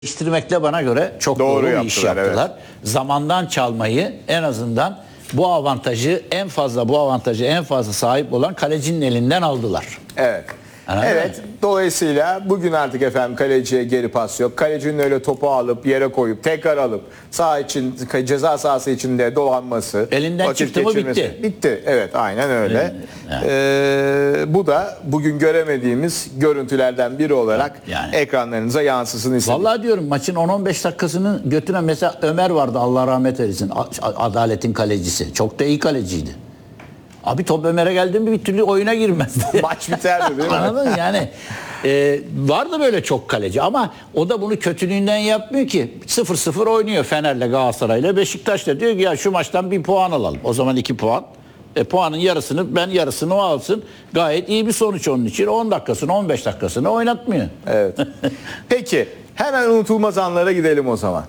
Değiştirmekle bana göre çok doğru bir iş yaptılar. Evet. Zamandan çalmayı en azından bu avantajı en fazla sahip olan kalecinin elinden aldılar. Evet. Evet. Dolayısıyla bugün artık efendim kaleciye geri pas yok. Kalecinin öyle topu alıp yere koyup tekrar alıp saha için ceza sahası içinde dolanması. Elinden çıktı mı bitti. Bitti. Evet, aynen öyle. Bu da bugün göremediğimiz görüntülerden biri olarak ekranlarınıza yansısın istedim. Vallahi diyorum maçın 10-15 dakikasını götüren mesela Ömer vardı, Allah rahmet eylesin. Adaletin kalecisi. Çok da iyi kaleciydi. Abi top Ömer'e geldi mi bir türlü oyuna girmezdi. Maç biterdi değil mi? Anladın mı? Yani vardı böyle çok kaleci ama o da bunu kötülüğünden yapmıyor ki. 0-0 oynuyor Fener'le, Galatasaray'la, Beşiktaş'la. Diyor ki ya şu maçtan bir puan alalım. O zaman 2 puan. Puanın yarısını o alsın. Gayet iyi bir sonuç onun için. 10 dakikasını 15 dakikasını oynatmıyor. Evet. Peki hemen unutulmaz anlara gidelim o zaman.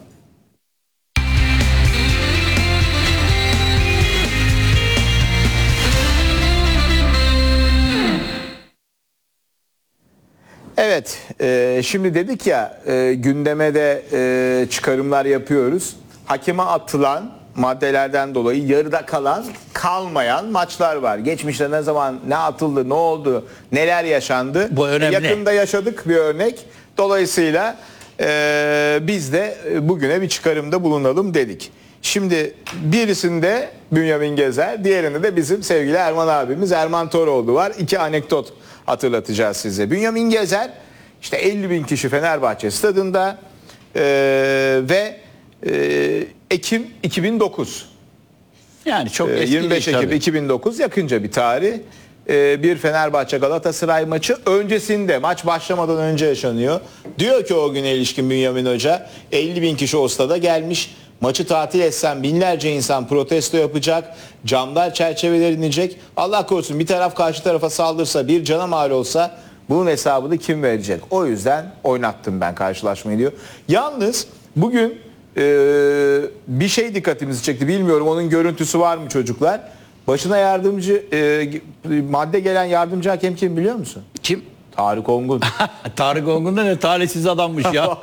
Evet, şimdi dedik ya gündeme de çıkarımlar yapıyoruz. Hakeme atılan maddelerden dolayı yarıda kalmayan maçlar var. Geçmişte ne zaman ne atıldı, ne oldu, neler yaşandı. Bu önemli. Yakında yaşadık bir örnek. Dolayısıyla biz de bugüne bir çıkarımda bulunalım dedik. Şimdi birisinde Bünyamin Gezer, diğerinde de bizim sevgili Erman abimiz Erman Toroğlu var. 2 anekdot hatırlatacağız size. Bünyamin Gezer işte 50.000 kişi Fenerbahçe stadında ve Ekim 2009. Yani çok eski 25 değil, Ekim tabii. 2009 yakınca bir tarih. Bir Fenerbahçe Galatasaray maçı öncesinde, maç başlamadan önce yaşanıyor. Diyor ki o güne ilişkin Bünyamin Hoca 50.000 kişi o stada gelmiş. Maçı tatil etsem binlerce insan protesto yapacak. Camlar, çerçeveler inecek. Allah korusun bir taraf karşı tarafa saldırsa, bir cana mal olsa bunun hesabını kim verecek? O yüzden oynattım ben karşılaşmayı diyor. Yalnız bugün bir şey dikkatimizi çekti. Bilmiyorum onun görüntüsü var mı çocuklar? Başına yardımcı madde gelen yardımcı hakem kim biliyor musun? Kim? Tarık Ongun. Tarık Ongun da ne talihsiz adammış ya.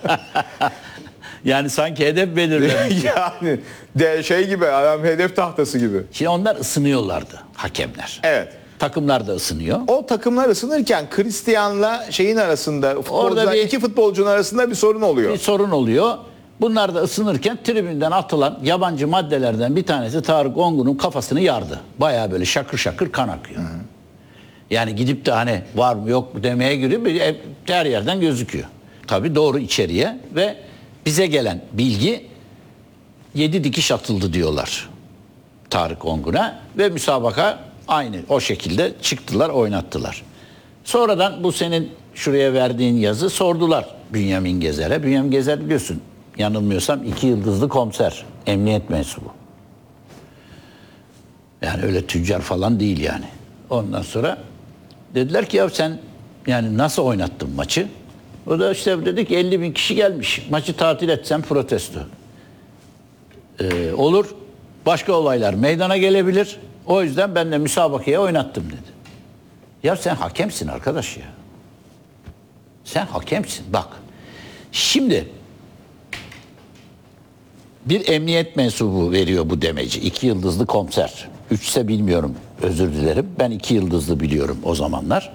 Yani sanki hedef belirlemiş. Yani şey gibi, adam hedef tahtası gibi. Şimdi onlar ısınıyorlardı, hakemler. Evet. Takımlar da ısınıyor. O takımlar ısınırken Christian'la şeyin arasında, iki futbolcunun arasında bir sorun oluyor. Bir sorun oluyor. Bunlar da ısınırken tribünden atılan yabancı maddelerden bir tanesi Tarık Ongun'un kafasını yardı. Bayağı böyle şakır şakır kan akıyor. Hı. Yani gidip de hani var mı yok mu demeye giriyor. Her yerden gözüküyor. Tabii doğru içeriye ve bize gelen bilgi 7 dikiş atıldı diyorlar Tarık Ongun'a ve müsabaka aynı o şekilde çıktılar, oynattılar. Sonradan bu senin şuraya verdiğin yazı sordular Bünyamin Gezer'e. Bünyamin Gezer biliyorsun yanılmıyorsam 2 yıldızlı komiser, emniyet mensubu. Yani öyle tüccar falan değil yani. Ondan sonra dediler ki ya sen yani nasıl oynattın maçı? O da işte dedi ki 50.000 kişi gelmiş. Maçı tatil etsem protesto. Olur. Başka olaylar meydana gelebilir. O yüzden ben de müsabakaya oynattım dedi. Ya sen hakemsin arkadaş ya. Sen hakemsin. Bak. Şimdi bir emniyet mensubu veriyor bu demeci. 2 yıldızlı komiser. 3 ise bilmiyorum. Özür dilerim. Ben 2 yıldızlı biliyorum o zamanlar.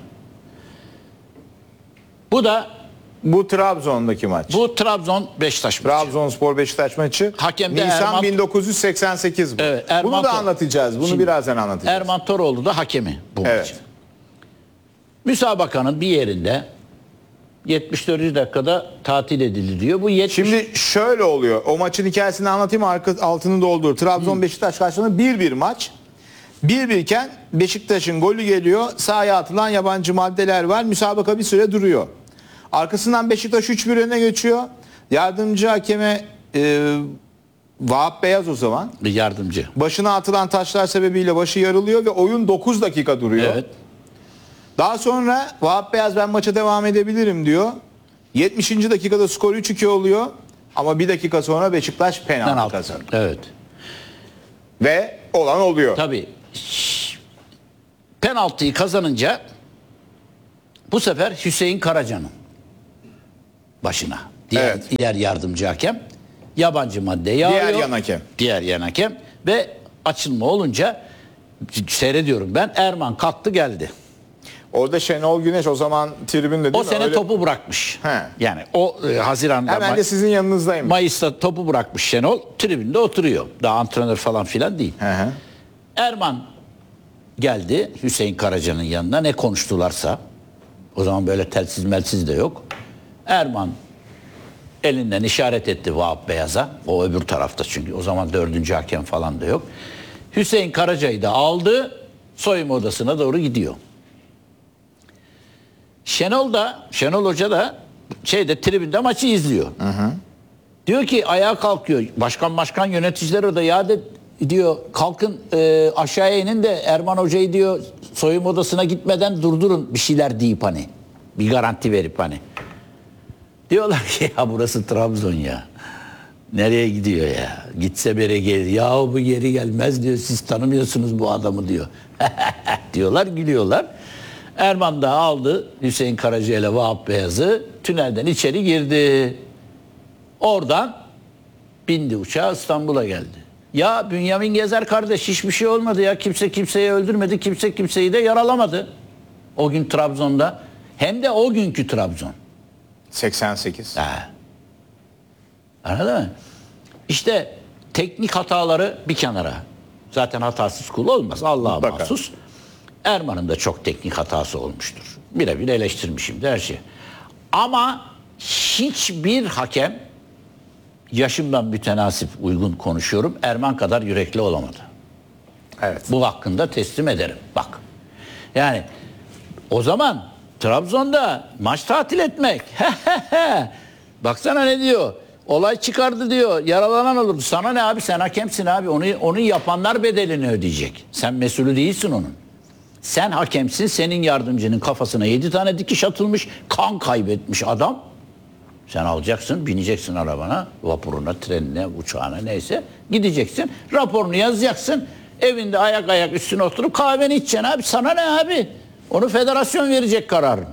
Bu Trabzon'daki maç. Bu Trabzon Beşiktaş maçı. Trabzonspor Beşiktaş maçı. Hakem de Nisan 1988 bu. Evet, bunu da anlatacağız. Bunu birazdan anlatacağız. Erman Toroğlu da hakemi bu maç. Müsabakanın bir yerinde 74. dakikada tatil edildi diyor. Şimdi şöyle oluyor. O maçın hikayesini anlatayım, altını doldur. Trabzon Beşiktaş karşısında 1-1 maç. 1-1 iken Beşiktaş'ın golü geliyor. Sahaya atılan yabancı maddeler var. Müsabaka bir süre duruyor. Arkasından Beşiktaş 3-1 öne geçiyor. Yardımcı hakeme Vahap Beyaz o zaman. Yardımcı. Başına atılan taşlar sebebiyle başı yarılıyor ve oyun 9 dakika duruyor. Evet. Daha sonra Vahap Beyaz ben maça devam edebilirim diyor. 70. dakikada skor 3-2 oluyor. Ama bir dakika sonra Beşiktaş penaltı kazanıyor. Evet. Ve olan oluyor. Tabii. Penaltıyı kazanınca bu sefer Hüseyin Karaca'nın başına Evet. Diğer yardımcı hakem. Yabancı madde yağıyor. Diğer yan hakem. Diğer yan hakem. Ve açılma olunca seyrediyorum ben. Erman kalktı geldi. Orada Şenol Güneş o zaman tribünde değil O mi? sene Öyle- topu bırakmış. He. Yani o Haziran'da Hemen de sizin yanınızdayım. Mayıs'ta topu bırakmış Şenol. Tribünde oturuyor. Daha antrenör falan filan değil. Hı hı. Erman geldi Hüseyin Karaca'nın yanına, ne konuştularsa. O zaman böyle telsiz melsiz de yok. Erman elinden işaret etti Vahap Beyaz'a. O öbür tarafta çünkü. O zaman 4. hakem falan da yok. Hüseyin Karaca'yı da aldı. Soyunma odasına doğru gidiyor. Şenol Hoca da tribünde maçı izliyor. Diyor ki ayağa kalkıyor. Başkan yöneticiler orada diyor kalkın aşağıya inin de Erman Hoca'yı diyor soyunma odasına gitmeden durdurun bir şeyler deyip hani. Bir garanti verip hani. Diyorlar ki ya burası Trabzon ya. Nereye gidiyor ya? Gitse bere gelir. Ya bu geri gelmez diyor. Siz tanımıyorsunuz bu adamı diyor. Diyorlar, gülüyorlar. Erman da aldı Hüseyin Karaca ile Vahap Beyaz'ı, tünelden içeri girdi. Oradan bindi uçağa, İstanbul'a geldi. Ya Bünyamin Gezer kardeş, hiçbir şey olmadı ya. Kimse kimseyi öldürmedi. Kimse kimseyi de yaralamadı. O gün Trabzon'da. Hem de o günkü Trabzon. 88. Ha. Anladın mı? İşte teknik hataları bir kenara. Zaten hatasız kul olmaz. Allah'a Mutlaka. mahsus. Erman'ın da çok teknik hatası olmuştur. Birebir eleştirmişim de her şey. Ama hiçbir hakem, yaşımdan mütenasip uygun konuşuyorum, Erman kadar yürekli olamadı. Evet. Bu hakkında teslim ederim. Bak. Yani o zaman Trabzon'da maç tatil etmek. Baksana ne diyor. Olay çıkardı diyor. Yaralanan olurdu. Sana ne abi, sen hakemsin abi. Onu yapanlar bedelini ödeyecek. Sen mesulü değilsin onun. Sen hakemsin. Senin yardımcının kafasına 7 tane dikiş atılmış. Kan kaybetmiş adam. Sen alacaksın, bineceksin arabana, vapuruna, trenine, uçağına neyse. Gideceksin. Raporunu yazacaksın. Evinde ayak üstüne oturup kahveni içeceksin abi. Sana ne abi? Onu federasyon verecek kararını.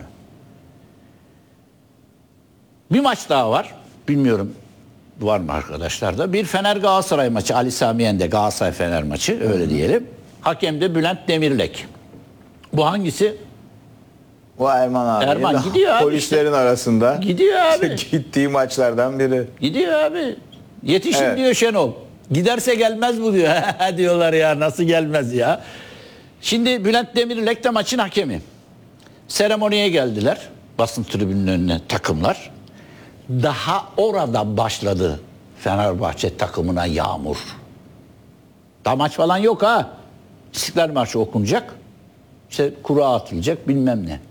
Bir maç daha var. Bilmiyorum var mı arkadaşlar da. Bir Fener Galatasaray maçı. Ali Sami Yen'de Galatasaray Fener maçı. Öyle diyelim. Hakem de Bülent Demirlek. Bu hangisi? Bu Erman abi. Erman gidiyor abi Polislerin arasında. Gidiyor abi. Gittiği maçlardan biri. Gidiyor abi. Yetişin Evet. diyor Şenol. Giderse gelmez bu diyor. Diyorlar ya, nasıl gelmez ya. Şimdi Bülent Demirelek de maçın hakemi. Seremoniye geldiler. Basın tribününün önüne takımlar. Daha orada başladı Fenerbahçe takımına yağmur. Daha maç falan yok ha. İstiklal Marşı okunacak. İşte kura atılacak bilmem ne.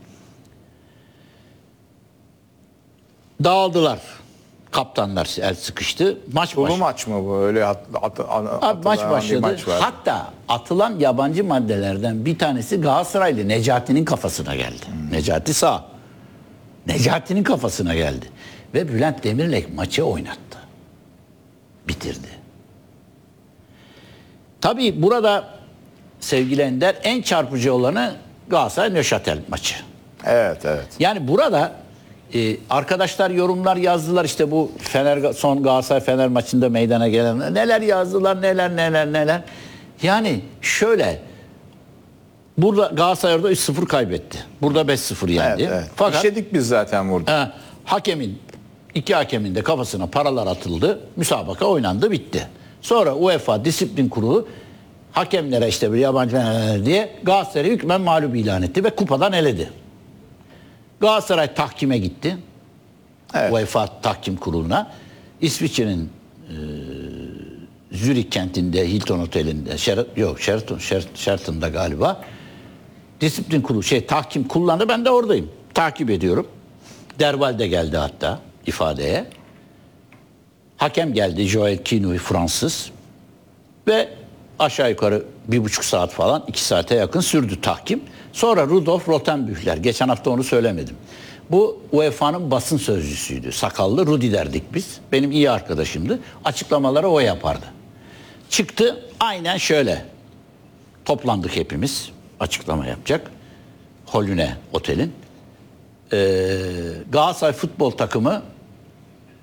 Dağıldılar. Kaptanlar el sıkıştı. Maç Bu başladı. maç mı bu? Öyle Abi maç başladı. Maç var. Hatta atılan yabancı maddelerden bir tanesi Galatasaraylı Necati'nin kafasına geldi. Necati sağ. Necati'nin kafasına geldi. Ve Bülent Demirelek maçı oynattı. Bitirdi. Tabii burada sevgili Ender, en çarpıcı olanı Galatasaray Nöşatel maçı. Evet. Yani burada arkadaşlar yorumlar yazdılar, işte bu son Galatasaray Fener maçında meydana gelen neler yazdılar, neler. Yani şöyle, burada Galatasaray orada 3-0 kaybetti. Burada 5-0 yendi. Evet. Fakat İşledik biz zaten burada. iki hakemin de kafasına paralar atıldı. Müsabaka oynandı, bitti. Sonra UEFA Disiplin Kurulu hakemlere işte bir yabancı diye Galatasaray'ı hükmen mağlup ilan etti ve kupadan eledi. Galatasaray tahkime gitti. Evet. UEFA Tahkim Kurulu'na. İsviçre'nin Zürich kentinde, Hilton Oteli'nde, Sheraton'da galiba. Disiplin Kurulu tahkim kullandı. Ben de oradayım. Takip ediyorum. Derval de geldi hatta ifadeye. Hakem geldi, Joel Quinoy, Fransız. Ve aşağı yukarı 1,5 saat falan, 2 saate yakın sürdü tahkim. Sonra Rudolf Rothenbüchler, geçen hafta onu söylemedim. Bu UEFA'nın basın sözcüsüydü. Sakallı Rudi derdik biz. Benim iyi arkadaşımdı. Açıklamaları o yapardı. Çıktı aynen şöyle. Toplandık hepimiz. Açıklama yapacak. Holüne Otel'in. Galatasaray futbol takımı